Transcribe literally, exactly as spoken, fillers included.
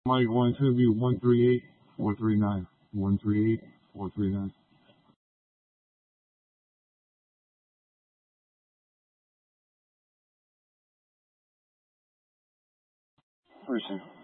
Mike one interview one three eight four three nine. one three eight four three nine. Person.